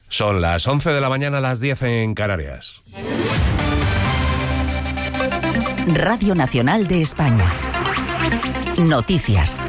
Son las 11 de la mañana, las 10 en Canarias. Radio Nacional de España. Noticias.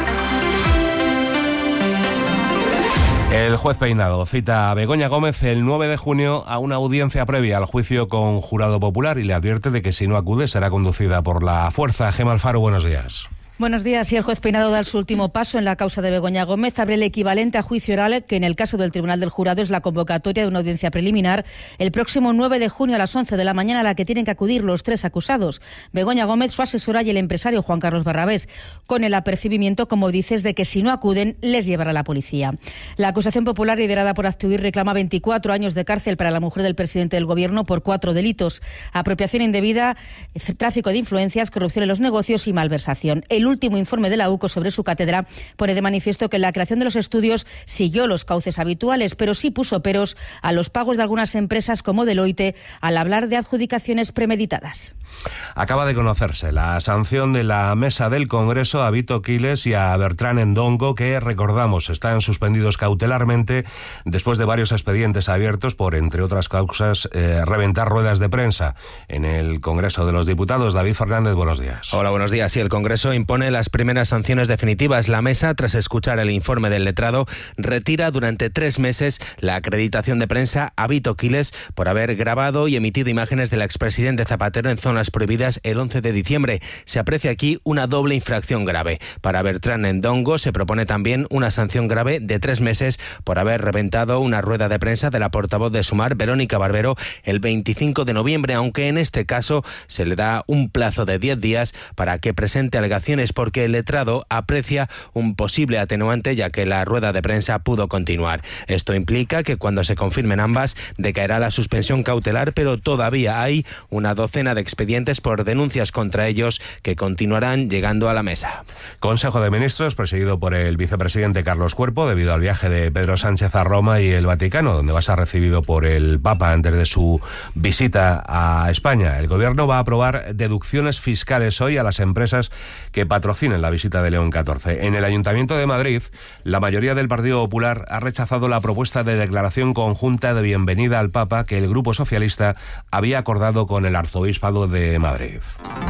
El juez Peinado cita a Begoña Gómez el 9 de junio a una audiencia previa al juicio con jurado popular y le advierte de que si no acude será conducida por la fuerza. Gemma Alfaro, buenos días. Buenos días. Y el juez Peinado da su último paso en la causa de Begoña Gómez. Abre el equivalente a juicio oral, que en el caso del Tribunal del Jurado es la convocatoria de una audiencia preliminar el próximo 9 de junio a las 11 de la mañana, a la que tienen que acudir los tres acusados: Begoña Gómez, su asesora y el empresario Juan Carlos Barrabés, con el apercibimiento, como dices, de que si no acuden les llevará la policía. La acusación popular, liderada por Aztiuir, reclama 24 años de cárcel para la mujer del presidente del Gobierno por 4 delitos: apropiación indebida, tráfico de influencias, corrupción en los negocios y malversación. El último informe de la UCO sobre su cátedra pone de manifiesto que la creación de los estudios siguió los cauces habituales, pero sí puso peros a los pagos de algunas empresas como Deloitte al hablar de adjudicaciones premeditadas. Acaba de conocerse la sanción de la mesa del Congreso a Vito Quiles y a Bertrán Endongo, que, recordamos, están suspendidos cautelarmente después de varios expedientes abiertos por, entre otras causas, reventar ruedas de prensa en el Congreso de los Diputados. David Fernández, buenos días. Hola, buenos días. Sí, el Congreso impone las primeras sanciones definitivas. La mesa, tras escuchar el informe del letrado, retira durante 3 meses la acreditación de prensa a Vito Quiles por haber grabado y emitido imágenes del expresidente Zapatero en zonas prohibidas el 11 de diciembre. Se aprecia aquí una doble infracción grave. Para Bertrán Endongo se propone también una sanción grave de 3 meses por haber reventado una rueda de prensa de la portavoz de Sumar, Verónica Barbero, el 25 de noviembre, aunque en este caso se le da un plazo de 10 días para que presente alegaciones, porque el letrado aprecia un posible atenuante, ya que la rueda de prensa pudo continuar. Esto implica que cuando se confirmen ambas decaerá la suspensión cautelar, pero todavía hay una docena de expedientes por denuncias contra ellos que continuarán llegando a la mesa. Consejo de Ministros presidido por el vicepresidente Carlos Cuerpo debido al viaje de Pedro Sánchez a Roma y el Vaticano, donde va a ser recibido por el Papa antes de su visita a España. El Gobierno va a aprobar deducciones fiscales hoy a las empresas que patrocinan la visita de León XIV. En el Ayuntamiento de Madrid, la mayoría del Partido Popular ha rechazado la propuesta de declaración conjunta de bienvenida al Papa que el Grupo Socialista había acordado con el Arzobispado de Madrid.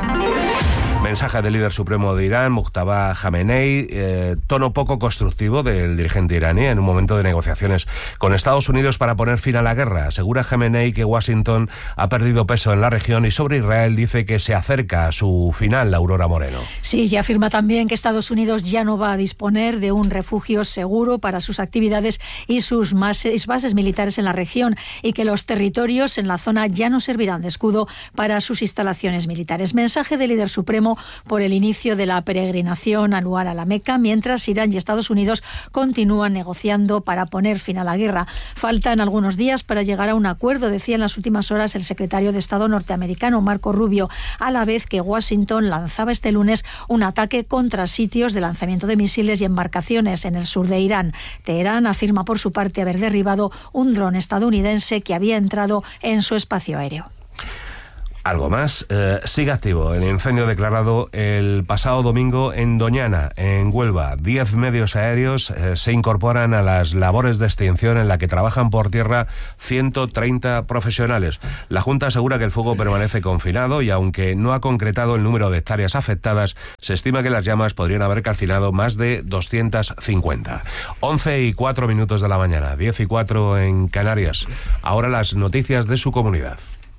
Mensaje del líder supremo de Irán, Mujtaba Jamenei, tono poco constructivo del dirigente iraní en un momento de negociaciones con Estados Unidos para poner fin a la guerra. Asegura Jamenei que Washington ha perdido peso en la región y sobre Israel dice que se acerca a su final. Aurora Moreno. Sí, y afirma también que Estados Unidos ya no va a disponer de un refugio seguro para sus actividades y sus bases militares en la región, y que los territorios en la zona ya no servirán de escudo para sus instalaciones militares. Mensaje del líder supremo por el inicio de la peregrinación anual a la Meca, mientras Irán y Estados Unidos continúan negociando para poner fin a la guerra. Faltan algunos días para llegar a un acuerdo, decía en las últimas horas el secretario de Estado norteamericano, Marco Rubio, a la vez que Washington lanzaba este lunes un ataque contra sitios de lanzamiento de misiles y embarcaciones en el sur de Irán. Teherán afirma por su parte haber derribado un dron estadounidense que había entrado en su espacio aéreo. Algo más, sigue activo el incendio declarado el pasado domingo en Doñana, en Huelva. 10 medios aéreos se incorporan a las labores de extinción, en la que trabajan por tierra 130 profesionales. La Junta asegura que el fuego permanece confinado y, aunque no ha concretado el número de hectáreas afectadas, se estima que las llamas podrían haber calcinado más de 250. 11:04 de la mañana, 10:04 en Canarias. Ahora las noticias de su comunidad.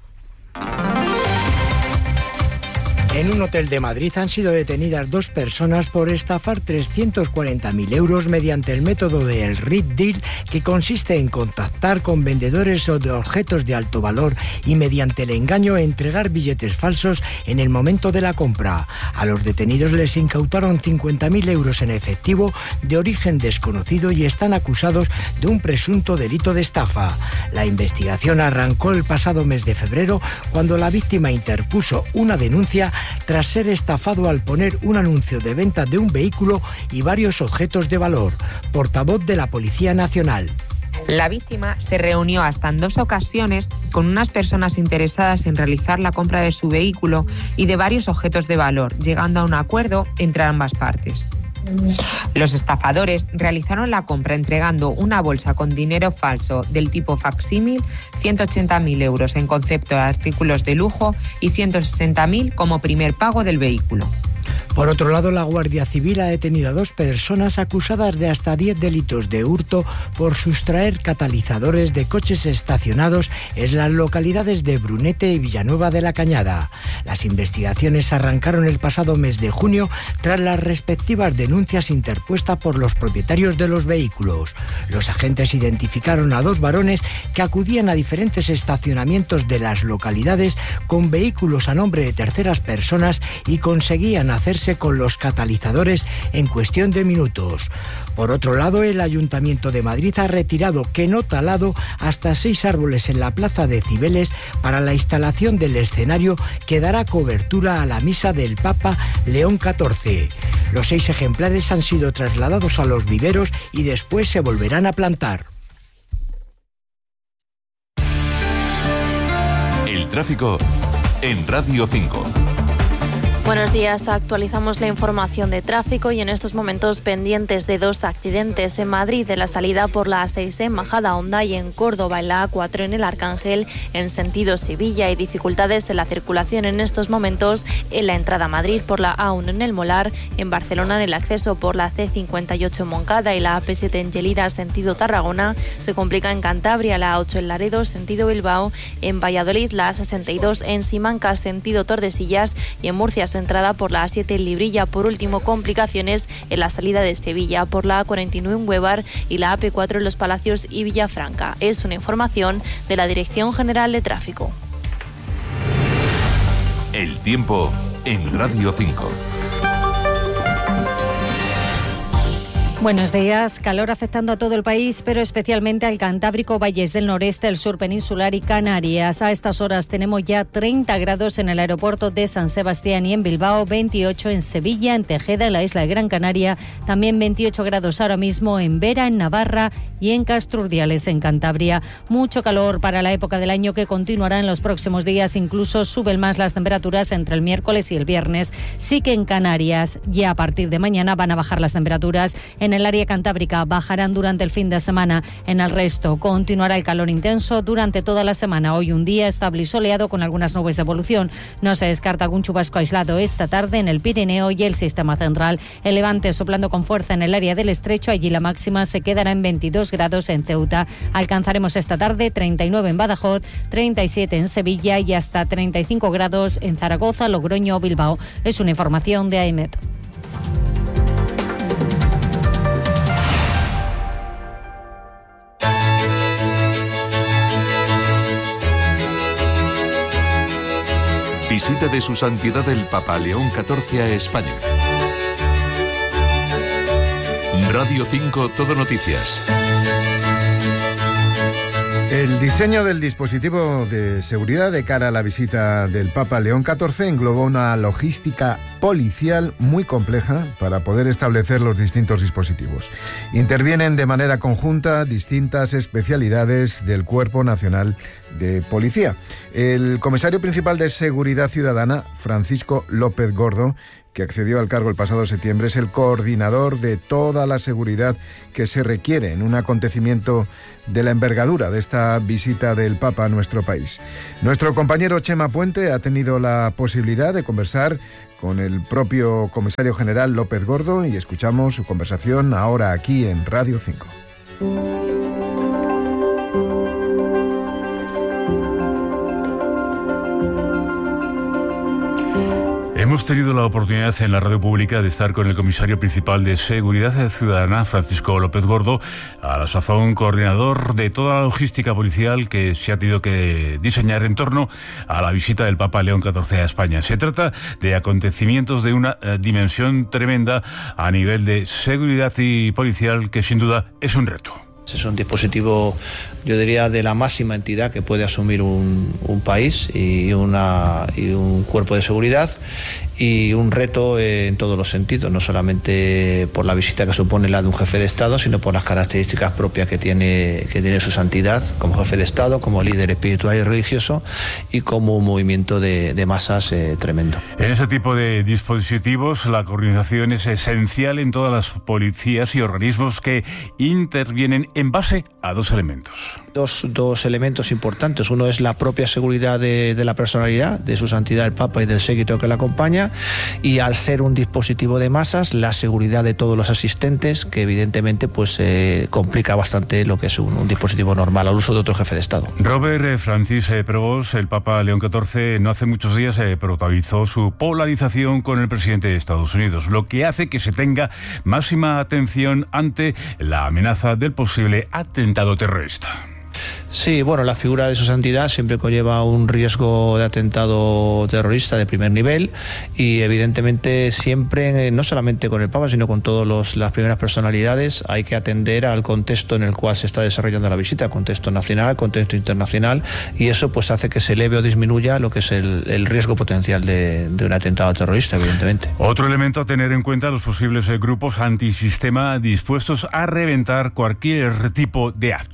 En un hotel de Madrid han sido detenidas 2 personas por estafar 340.000 euros mediante el método del Rip Deal, que consiste en contactar con vendedores o de objetos de alto valor y, mediante el engaño, entregar billetes falsos en el momento de la compra. A los detenidos les incautaron 50.000 euros en efectivo de origen desconocido y están acusados de un presunto delito de estafa. La investigación arrancó el pasado mes de febrero, cuando la víctima interpuso una denuncia tras ser estafado al poner un anuncio de venta de un vehículo y varios objetos de valor. Portavoz de la Policía Nacional. La víctima se reunió hasta en 2 ocasiones con unas personas interesadas en realizar la compra de su vehículo y de varios objetos de valor, llegando a un acuerdo entre ambas partes. Los estafadores realizaron la compra entregando una bolsa con dinero falso del tipo facsímil, 180.000 euros en concepto de artículos de lujo y 160.000 como primer pago del vehículo. Por otro lado, la Guardia Civil ha detenido a 2 personas acusadas de hasta 10 delitos de hurto por sustraer catalizadores de coches estacionados en las localidades de Brunete y Villanueva de la Cañada. Las investigaciones arrancaron el pasado mes de junio tras las respectivas denuncias interpuestas por los propietarios de los vehículos. Los agentes identificaron a 2 varones que acudían a diferentes estacionamientos de las localidades con vehículos a nombre de terceras personas y conseguían hacerse con los catalizadores en cuestión de minutos. Por otro lado, el Ayuntamiento de Madrid ha retirado, que no talado, hasta 6 árboles en la Plaza de Cibeles para la instalación del escenario que dará cobertura a la misa del Papa León XIV. Los 6 ejemplares han sido trasladados a los viveros y después se volverán a plantar. El tráfico en Radio 5. Buenos días, actualizamos la información de tráfico y en estos momentos pendientes de 2 accidentes en Madrid, en la salida por la A6 en Majadahonda y en Córdoba en la A4 en el Arcángel en sentido Sevilla, y dificultades en la circulación en estos momentos en la entrada a Madrid por la A1 en el Molar, en Barcelona en el acceso por la C58 en Moncada y la AP7 en Lleida sentido Tarragona, se complica en Cantabria la A8 en Laredo sentido Bilbao, en Valladolid la A62 en Simancas sentido Tordesillas y en Murcia su entrada por la A7 en Librilla. Por último, complicaciones en la salida de Sevilla por la A49 en Huevar y la AP4 en Los Palacios y Villafranca. Es una información de la Dirección General de Tráfico. El tiempo en Radio 5. Buenos días. Calor afectando a todo el país, pero especialmente al Cantábrico, valles del noreste, el sur peninsular y Canarias. A estas horas tenemos ya 30 grados en el aeropuerto de San Sebastián y en Bilbao, 28 en Sevilla, en Tejeda, en la isla de Gran Canaria, también 28 grados ahora mismo en Vera, en Navarra y en Castrurdiales, en Cantabria. Mucho calor para la época del año que continuará en los próximos días. Incluso suben más las temperaturas entre el miércoles y el viernes. Sí que en Canarias ya a partir de mañana van a bajar las temperaturas. En el área cantábrica bajarán durante el fin de semana. En el resto continuará el calor intenso durante toda la semana. Hoy un día estable y soleado con algunas nubes de evolución. No se descarta algún chubasco aislado esta tarde en el Pirineo y el Sistema Central. El levante soplando con fuerza en el área del Estrecho. Allí la máxima se quedará en 22 grados en Ceuta. Alcanzaremos esta tarde 39 en Badajoz, 37 en Sevilla y hasta 35 grados en Zaragoza, Logroño o Bilbao. Es una información de AEMET. Visita de su santidad el Papa León XIV a España. Radio 5 Todo Noticias. El diseño del dispositivo de seguridad de cara a la visita del Papa León XIV engloba una logística policial muy compleja para poder establecer los distintos dispositivos. Intervienen de manera conjunta distintas especialidades del Cuerpo Nacional de Policía. El comisario principal de Seguridad Ciudadana, Francisco López Gordo, que accedió al cargo el pasado septiembre, es el coordinador de toda la seguridad que se requiere en un acontecimiento de la envergadura de esta visita del Papa a nuestro país. Nuestro compañero Chema Puente ha tenido la posibilidad de conversar con el propio comisario general López Gordo y escuchamos su conversación ahora aquí en Radio 5. Hemos tenido la oportunidad en la radio pública de estar con el comisario principal de Seguridad Ciudadana, Francisco López Gordo, a la sazón coordinador de toda la logística policial que se ha tenido que diseñar en torno a la visita del Papa León XIV a España. Se trata de acontecimientos de una dimensión tremenda a nivel de seguridad y policial que sin duda es un reto. Es un dispositivo, yo diría, de la máxima entidad que puede asumir un país y un cuerpo de seguridad, y un reto en todos los sentidos, no solamente por la visita que supone la de un jefe de Estado, sino por las características propias que tiene su santidad como jefe de Estado, como líder espiritual y religioso y como un movimiento de masas tremendo. En ese tipo de dispositivos la coordinación es esencial en todas las policías y organismos que intervienen en base a dos elementos. Dos elementos importantes. Uno es la propia seguridad de la personalidad, de su santidad el Papa y del séquito que la acompaña, y al ser un dispositivo de masas, la seguridad de todos los asistentes, que evidentemente pues complica bastante lo que es un dispositivo normal al uso de otro jefe de Estado. Robert Francis Prevost, el Papa León XIV, no hace muchos días protagonizó su polarización con el presidente de Estados Unidos, lo que hace que se tenga máxima atención ante la amenaza del posible atentado terrorista. Sí, bueno, la figura de su santidad siempre conlleva un riesgo de atentado terrorista de primer nivel y evidentemente siempre, no solamente con el Papa, sino con todas las primeras personalidades, hay que atender al contexto en el cual se está desarrollando la visita, contexto nacional, contexto internacional, y eso pues hace que se eleve o disminuya lo que es el riesgo potencial de un atentado terrorista, evidentemente. Otro elemento a tener en cuenta, los posibles grupos antisistema dispuestos a reventar cualquier tipo de acto.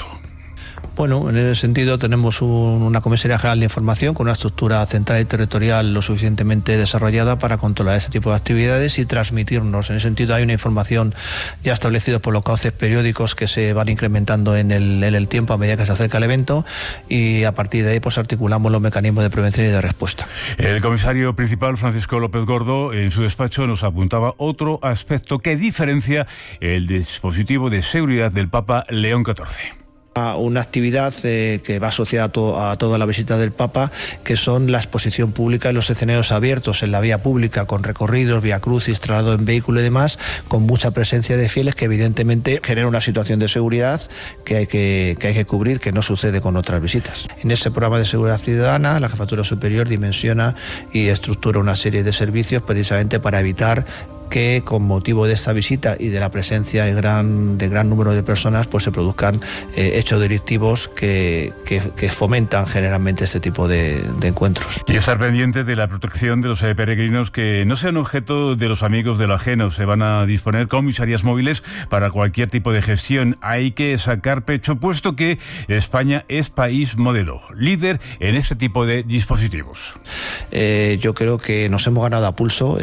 Bueno, en ese sentido tenemos una Comisaría General de Información con una estructura central y territorial lo suficientemente desarrollada para controlar ese tipo de actividades y transmitirnos. En ese sentido hay una información ya establecida por los cauces periódicos que se van incrementando en el tiempo a medida que se acerca el evento, y a partir de ahí pues articulamos los mecanismos de prevención y de respuesta. El comisario principal, Francisco López Gordo, en su despacho nos apuntaba otro aspecto que diferencia el dispositivo de seguridad del Papa León XIV. Una actividad que va asociada a toda la visita del Papa, que son la exposición pública en los escenarios abiertos, en la vía pública, con recorridos, vía crucis, traslado en vehículo y demás, con mucha presencia de fieles, que evidentemente genera una situación de seguridad que hay que cubrir, que no sucede con otras visitas. En ese programa de seguridad ciudadana, la Jefatura Superior dimensiona y estructura una serie de servicios precisamente para evitar que con motivo de esta visita y de la presencia de gran número de personas pues se produzcan hechos delictivos que fomentan generalmente este tipo de encuentros. Y estar pendiente de la protección de los peregrinos que no sean objeto de los amigos de lo ajeno. Se van a disponer comisarías móviles para cualquier tipo de gestión. Hay que sacar pecho, puesto que España es país modelo, líder en este tipo de dispositivos. Yo creo que nos hemos ganado a pulso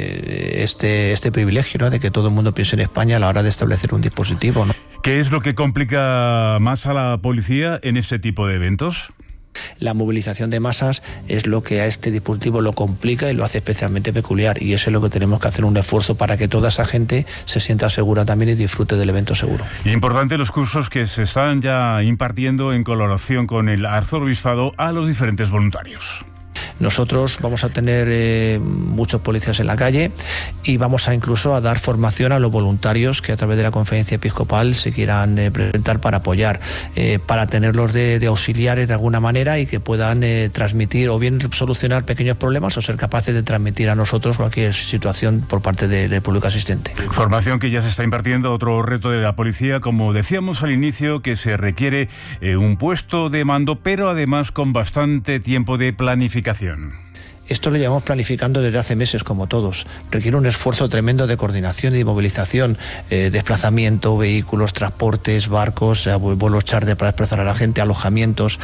este privilegio, ¿no?, de que todo el mundo piense en España a la hora de establecer un dispositivo, ¿no? ¿Qué es lo que complica más a la policía en este tipo de eventos? La movilización de masas es lo que a este dispositivo lo complica y lo hace especialmente peculiar, y eso es lo que tenemos que hacer un esfuerzo para que toda esa gente se sienta segura también y disfrute del evento seguro. Importante los cursos que se están ya impartiendo en colaboración con el Arzobispado a los diferentes voluntarios. Nosotros vamos a tener muchos policías en la calle y vamos a incluso a dar formación a los voluntarios que a través de la conferencia episcopal se quieran presentar para apoyar, para tenerlos de auxiliares de alguna manera y que puedan transmitir o bien solucionar pequeños problemas o ser capaces de transmitir a nosotros cualquier situación por parte del público asistente. Formación que ya se está impartiendo. Otro reto de la policía, como decíamos al inicio, que se requiere un puesto de mando, pero además con bastante tiempo de planificación. Esto lo llevamos planificando desde hace meses, como todos. Requiere un esfuerzo tremendo de coordinación y de movilización, desplazamiento, vehículos, transportes, barcos, vuelos charter para desplazar a la gente, alojamientos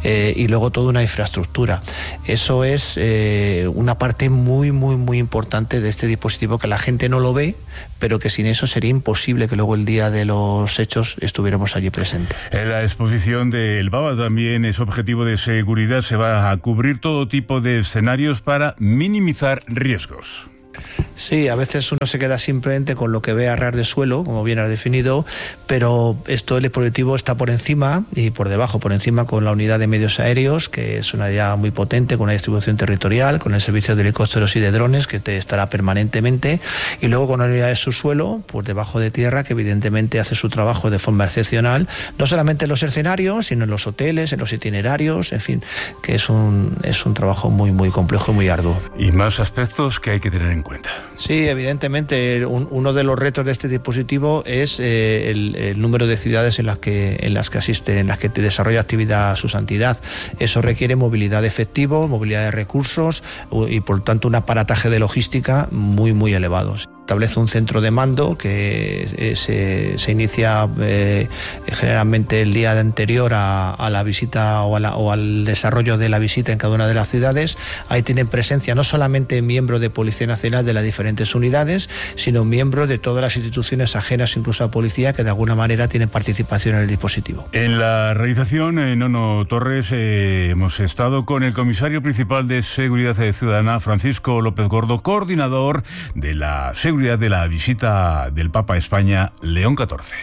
y luego toda una infraestructura. Eso es una parte muy, muy, muy importante de este dispositivo, que la gente no lo ve, pero que sin eso sería imposible que luego el día de los hechos estuviéramos allí presentes. En la exposición del Papa también es objetivo de seguridad. Se va a cubrir todo tipo de escenarios para minimizar riesgos. Sí, a veces uno se queda simplemente con lo que ve a ras de suelo, como bien has definido, pero el dispositivo está por encima y por debajo, por encima con la unidad de medios aéreos, que es una unidad muy potente, con una distribución territorial, con el servicio de helicópteros y de drones, que te estará permanentemente, y luego con la unidad de subsuelo, por debajo de tierra, que evidentemente hace su trabajo de forma excepcional, no solamente en los escenarios, sino en los hoteles, en los itinerarios, en fin, que es un trabajo muy, muy complejo y muy arduo. Y más aspectos que hay que tener en cuenta. Sí, evidentemente uno de los retos de este dispositivo es el número de ciudades en las que asiste, en las que desarrolla actividad su santidad. Eso requiere movilidad de efectivo, movilidad de recursos y por tanto un aparataje de logística muy elevados. Establece un centro de mando que se inicia generalmente el día anterior a la visita o al desarrollo de la visita en cada una de las ciudades. Ahí tienen presencia no solamente miembros de Policía Nacional de las diferentes unidades, sino miembros de todas las instituciones ajenas incluso a policía que de alguna manera tienen participación en el dispositivo. En la realización, Nono Torres, hemos estado con el comisario principal de Seguridad Ciudadana, Francisco López Gordo, coordinador de la seguridad de la visita del Papa a España, León XIV.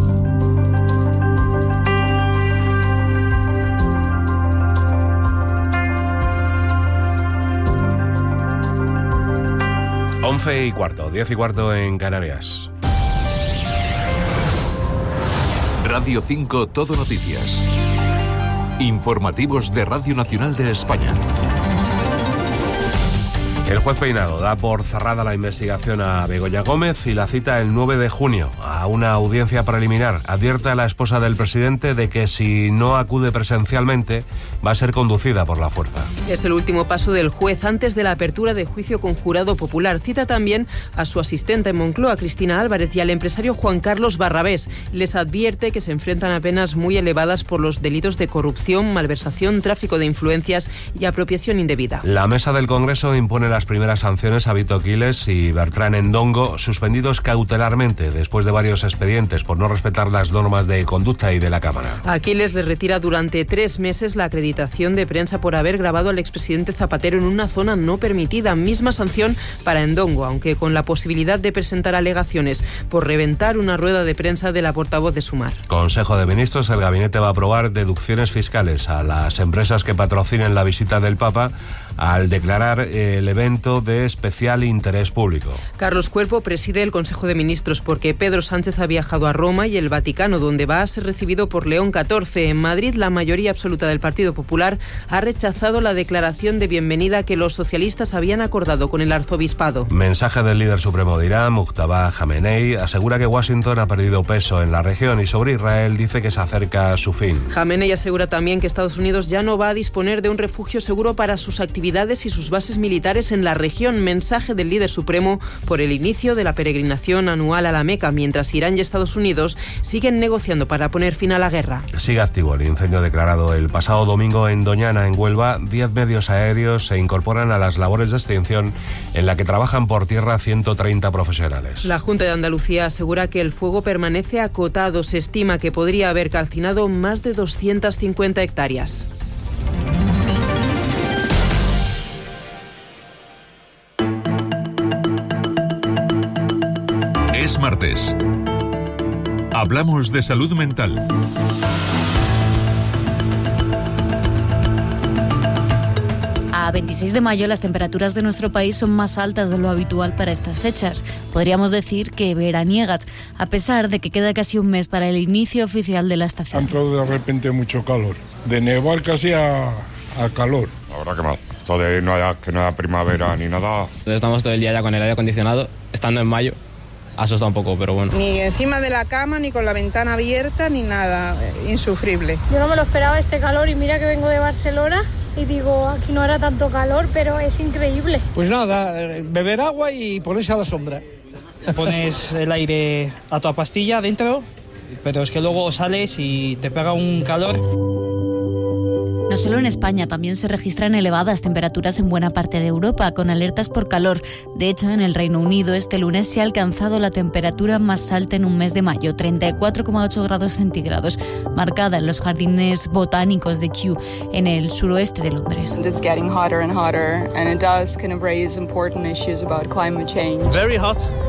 Once y cuarto, 10 y cuarto en Canarias. Radio 5 Todo Noticias. Informativos de Radio Nacional de España. El juez Peinado da por cerrada la investigación a Begoña Gómez y la cita el 9 de junio a una audiencia preliminar. Advierte a la esposa del presidente de que si no acude presencialmente va a ser conducida por la fuerza. Es el último paso del juez antes de la apertura de juicio con jurado popular. Cita también a su asistente en Moncloa, Cristina Álvarez, y al empresario Juan Carlos Barrabés. Les advierte que se enfrentan a penas muy elevadas por los delitos de corrupción, malversación, tráfico de influencias y apropiación indebida. La mesa del Congreso impone las primeras sanciones a Vito Quiles y Bertrán Endongo, suspendidos cautelarmente después de varios expedientes por no respetar las normas de conducta y de la Cámara. A Quiles le retira durante 3 meses la acreditación de prensa por haber grabado al expresidente Zapatero en una zona no permitida. Misma sanción para Endongo, aunque con la posibilidad de presentar alegaciones por reventar una rueda de prensa de la portavoz de Sumar. Consejo de Ministros, el gabinete va a aprobar deducciones fiscales a las empresas que patrocinen la visita del Papa al declarar el evento de especial interés público. Carlos Cuerpo preside el Consejo de Ministros porque Pedro Sánchez ha viajado a Roma y el Vaticano, donde va a ser recibido por León XIV. En Madrid, la mayoría absoluta del Partido Popular ha rechazado la declaración de bienvenida que los socialistas habían acordado con el arzobispado. Mensaje del líder supremo de Irán, Mujtaba Jamenei, asegura que Washington ha perdido peso en la región y sobre Israel dice que se acerca a su fin. Jamenei asegura también que Estados Unidos ya no va a disponer de un refugio seguro para sus actividades y sus bases militares en la región. Mensaje del líder supremo por el inicio de la peregrinación anual a la Meca, mientras Irán y Estados Unidos siguen negociando para poner fin a la guerra. Sigue activo el incendio declarado el pasado domingo en Doñana, en Huelva. 10 medios aéreos se incorporan a las labores de extinción en la que trabajan por tierra 130 profesionales. La Junta de Andalucía asegura que el fuego permanece acotado. Se estima que podría haber calcinado más de 250 hectáreas. Es martes. Hablamos de salud mental. A 26 de mayo las temperaturas de nuestro país son más altas de lo habitual para estas fechas. Podríamos decir que veraniegas, a pesar de que queda casi un mes para el inicio oficial de la estación. Ha entrado de repente mucho calor, de nevar casi a calor. La verdad que mal. Esto de que no haya primavera ni nada. Estamos todo el día ya con el aire acondicionado, estando en mayo. Asusta un poco, pero bueno. Ni encima de la cama, ni con la ventana abierta, ni nada. Insufrible. Yo no me lo esperaba este calor y mira que vengo de Barcelona y digo, aquí no hará tanto calor, pero es increíble. Pues nada, beber agua y ponerse a la sombra. Pones el aire a toda pastilla dentro, pero es que luego sales y te pega un calor. No solo en España, también se registran elevadas temperaturas en buena parte de Europa, con alertas por calor. De hecho, en el Reino Unido este lunes se ha alcanzado la temperatura más alta en un mes de mayo, 34,8 grados centígrados, marcada en los jardines botánicos de Kew, en el suroeste de Londres. It's getting hotter and hotter, and it does kind of raise important issues about climate change. Very hot.